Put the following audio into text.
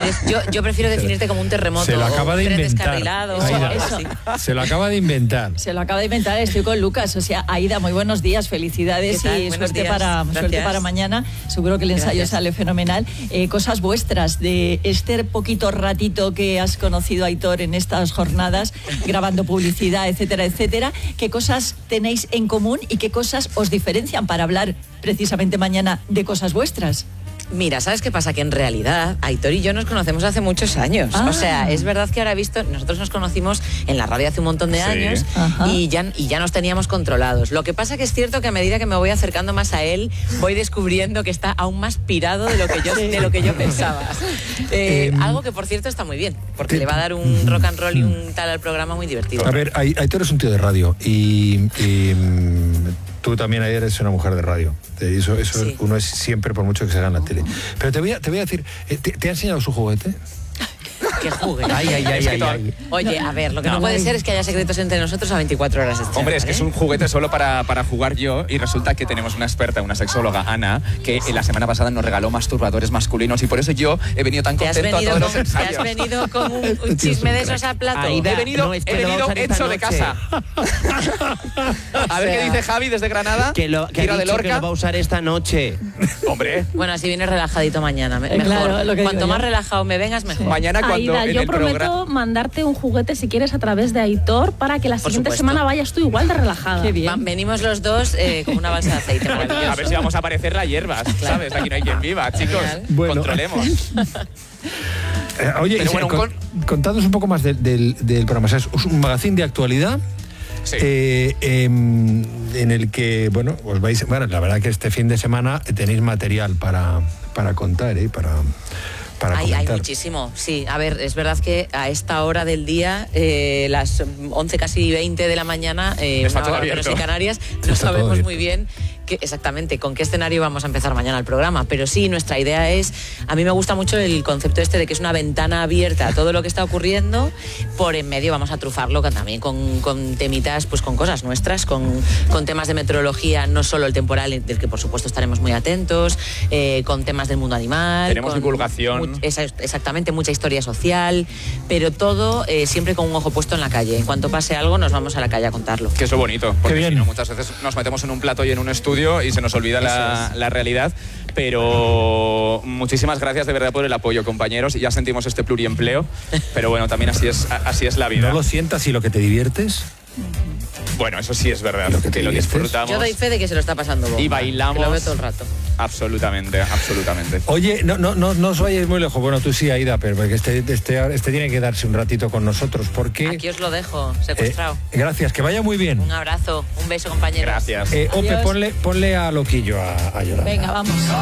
Yo prefiero definirte como un terremoto. Se lo acaba de inventar. Eso. Se lo acaba de inventar. Se lo acaba de inventar, estoy con Lucas. O sea, Aida, muy buenos días, felicidades y suerte para mañana. Seguro que el ensayo sale fenomenal. Cosas vuestras de este poquito ratito que has conocido a Aitor en estas jornadas, grabando publicidad, etcétera, etcétera. ¿Qué cosas tenéis en común y qué cosas os diferencian para hablar precisamente mañana de cosas vuestras? Mira, ¿sabes qué pasa? Que en realidad Aitor y yo nos conocemos hace muchos años. O sea, es verdad que ahora nosotros nos conocimos en la radio hace un montón de años y ya nos teníamos controlados. Lo que pasa que es cierto que a medida que me voy acercando más a él, voy descubriendo que está aún más pirado de lo que yo pensaba. Algo que, por cierto, está muy bien, porque le va a dar un rock and roll y un tal al programa muy divertido. A ver, Aitor es un tío de radio y tú también ayer eres una mujer de radio. Eso sí. Uno es siempre, por mucho que se haga en la tele. Pero te voy a decir, ¿te ha enseñado su juguete? ¿Qué juguete? Ay. Oye, a ver, lo que no puede ser es que haya secretos entre nosotros a 24 horas. Hombre, es que es un juguete solo para jugar yo, y resulta que tenemos una experta, una sexóloga, Ana, que la semana pasada nos regaló masturbadores masculinos, y por eso yo he venido tan contento a todos los ensayos. ¿Te has venido con un chisme de esos a plato? Aida, he venido hecho de casa. A ver qué dice Javi desde Granada. Que lo va a usar esta noche. Hombre. Bueno, así vienes relajadito mañana. Mejor. Claro, cuanto más relajado me vengas, mejor. Mañana cuando Aida, yo prometo mandarte un juguete si quieres a través de Aitor para que la siguiente semana vayas tú igual de relajada. Qué bien. Venimos los dos con una balsa de aceite maravilloso. A ver si vamos a aparecer las hierbas, ¿sabes? Aquí no hay quien viva, chicos. Bueno. Controlemos. Oye, contadnos un poco más del programa. O sea, es un magazín de actualidad. Sí. En el que, os vais... Bueno, la verdad que este fin de semana tenéis material para contar, Hay muchísimo, sí. A ver, es verdad que a esta hora del día, las 11 casi 20 de la mañana, una hora menos en Canarias, no sabemos muy bien exactamente con qué escenario vamos a empezar mañana el programa, pero sí, nuestra idea es, a mí me gusta mucho el concepto de que es una ventana abierta a todo lo que está ocurriendo, por en medio vamos a trufarlo también con temitas, pues con cosas nuestras, con temas de meteorología, no solo el temporal, del que por supuesto estaremos muy atentos, con temas del mundo animal. Tenemos divulgación. Exactamente, mucha historia social, pero todo siempre con un ojo puesto en la calle. En cuanto pase algo, nos vamos a la calle a contarlo. Que es lo bonito, porque si no, muchas veces nos metemos en un plato y en un estudio y se nos olvida la realidad. Pero muchísimas gracias de verdad por el apoyo, compañeros. Ya sentimos este pluriempleo, pero bueno, también así es la vida. ¿No lo sientas y lo que te diviertes? Bueno, eso sí es verdad, que lo disfrutamos. Yo doy fe de que se lo está pasando bomba. Y bailamos. Que lo veo todo el rato. Absolutamente. Oye, no os vayáis muy lejos. Bueno, tú sí, Aida, pero porque este tiene que darse un ratito con nosotros, porque... Aquí os lo dejo, secuestrado. Gracias, que vaya muy bien. Un abrazo, un beso, compañeros. Gracias. Ope, ponle a Loquillo a llorar. Venga, vamos.